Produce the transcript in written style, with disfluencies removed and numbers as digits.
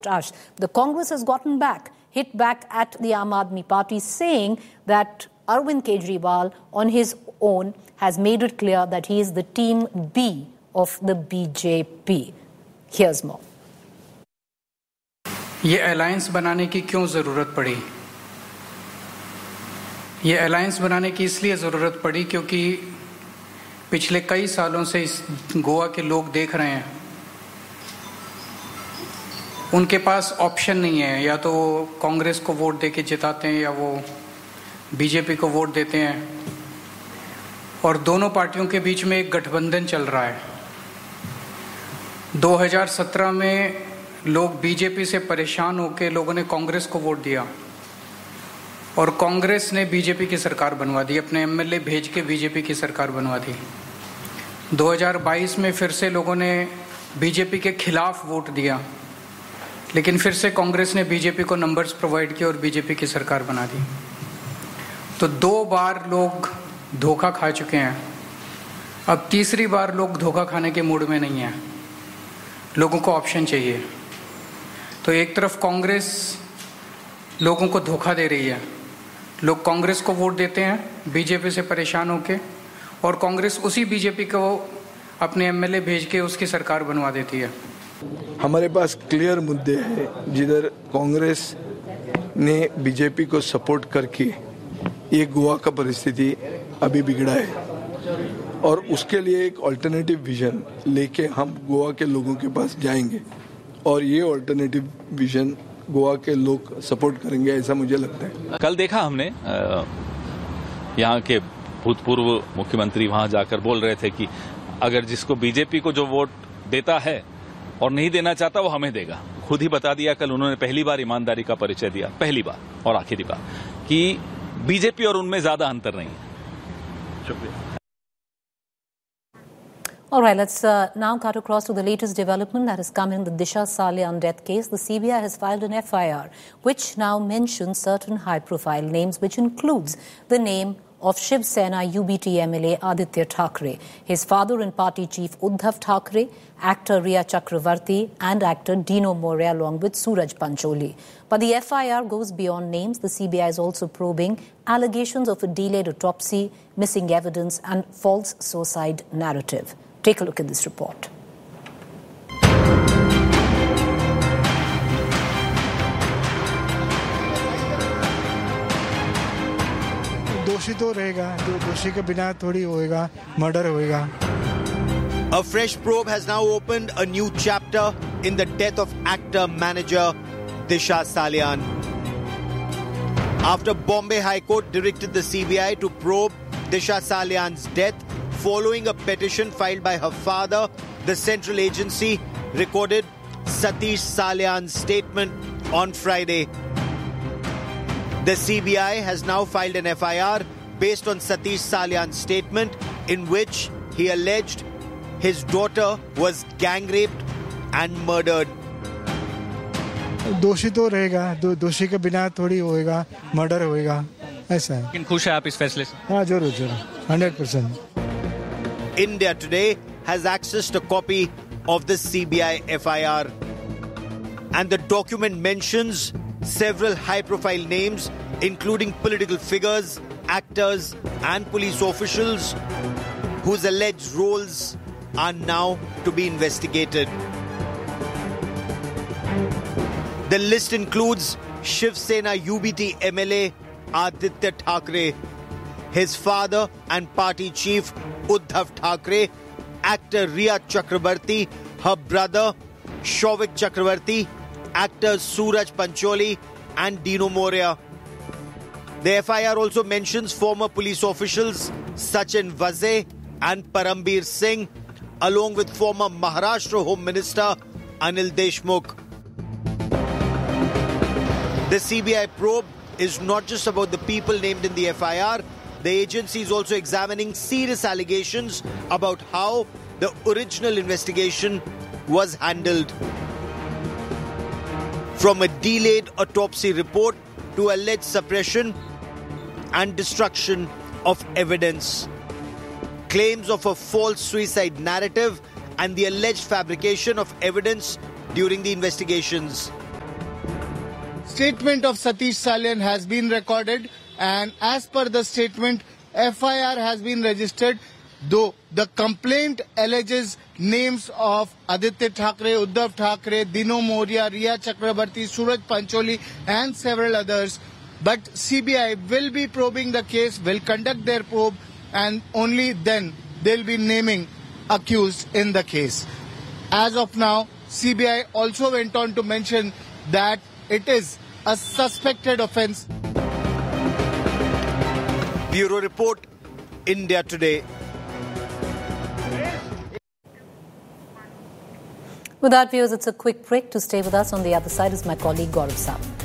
The Congress has gotten back, hit back at the Aam Aadmi Party, saying that Arvind Kejriwal on his own has made it clear that he is the team B of the BJP. Here's more. ये alliance बनाने की क्यों ज़रूरत पड़ी? ये alliance बनाने की इसलिए ज़रूरत पड़ी क्योंकि पिछले कई सालों से इस गोवा के लोग देख रहे हैं, उनके पास ऑप्शन नहीं है, या तो वो कांग्रेस को वोट देके जिताते हैं या वो बीजेपी को वोट देते हैं, और दोनों पार्टियों के बीच में एक गठबंधन चल रहा है। 2017 में लोग बीजेपी से परेशान होकर लोगों ने कांग्रेस को वोट दिया और कांग्रेस ने बीजेपी की सरकार बनवा दी, अपने एमएलए भेज के बीजेपी की सरकार बनवा दी। 2022 में फिर से लोगों ने बीजेपी के खिलाफ वोट दिया, लेकिन फिर से कांग्रेस ने बीजेपी को नंबर्स प्रोवाइड किए और बीजेपी की सरकार बना दी। तो 2 बार लोग धोखा खा चुके हैं, अब तीसरी बार लोग धोखा खाने के मूड में नहीं हैं, लोगों को ऑप्शन चाहिए। तो एक तरफ कांग्रेस लोगों को धोखा दे रही है, लोग कांग्रेस को वोट देते हैं बीजेपी से परेशान होकर, और कांग्रेस उसी बीजेपी को अपने एमएलए भेज के उसकी सरकार बनवा देती है। हमारे पास क्लियर मुद्दे हैं जिधर कांग्रेस ने बीजेपी को सपोर्ट करके ये गोवा का परिस्थिति अभी बिगड़ा है, और उसके लिए एक अल्टरनेटिव विजन लेके हम गोवा के लोगों के पास जाएंगे, और ये अल्टरनेटिव विजन गोवा के लोग सपोर्ट करेंगे, ऐसा मुझे लगता है। कल देखा हमने यहाँ के भूतपूर्व मुख्यमंत्री वहां जाकर बोल रहे थे कि अगर जिसको बीजेपी को जो वोट देता है और नहीं देना चाहता वो हमें देगा। खुद ही बता दिया कल उन्होंने, पहली बार ईमानदारी का परिचय दिया, पहली बार और आखिरी बार, कि बीजेपी और उनमें ज्यादा अंतर नहीं है। शुक्रिया। All right, let's now cut across to the latest development that has come in the Disha Salyan death case. The CBI has filed an FIR, which now mentions certain high-profile names, which includes the name of Shiv Sena UBT MLA Aditya Thackeray, his father and party chief Uddhav Thackeray, actor Riya Chakravarti, and actor Dino Morea, along with Suraj Pancholi. But the FIR goes beyond names. The CBI is also probing allegations of a delayed autopsy, missing evidence, and false suicide narrative. Take a look at this report. दोषी तो रहेगा, जो दोषी के बिना थोड़ी होएगा, murder होएगा। A fresh probe has now opened a new chapter in the death of actor-manager Disha Salyan. After Bombay High Court directed the CBI to probe Disha Salyan's death following a petition filed by her father, the central agency recorded Satish Salyan's statement on Friday. The CBI has now filed an FIR based on Satish Salyan's statement, in which he alleged his daughter was gang raped and murdered. दोषी तो रहेगा, दोषी के बिना थोड़ी होएगा, murder होएगा, ऐसा है। लेकिन खुश है आप इस फैसले से? हाँ, जरूर जरूर, 100%। India Today has accessed a copy of the CBI FIR, and the document mentions several high-profile names, including political figures, actors, and police officials whose alleged roles are now to be investigated. The list includes Shiv Sena UBT MLA Aditya Thackeray, his father and party chief Uddhav Thackeray, actor Riya Chakravarti, her brother Shovik Chakravarti, actors Suraj Pancholi and Dino Morea. The FIR also mentions former police officials Sachin Vaze and Parambir Singh, along with former Maharashtra Home Minister Anil Deshmukh. The CBI probe is not just about the people named in the FIR. The agency is also examining serious allegations about how the original investigation was handled. From a delayed autopsy report to alleged suppression and destruction of evidence, claims of a false suicide narrative, and the alleged fabrication of evidence during the investigations. statement of Satish Salian has been recorded, and as per the statement, FIR has been registered, though the complaint alleges names of Aditya Thackeray, Uddhav Thackeray, Dino Moria, Riya Chakrabarti, Suraj Pancholi and several others. But CBI will be probing the case, will conduct their probe, and only then they'll be naming accused in the case. As of now, CBI also went on to mention that it is a suspected offence. Bureau Report, India Today. With that, viewers, it's a quick break. To stay with us on the other side is my colleague Gaurav Sawant.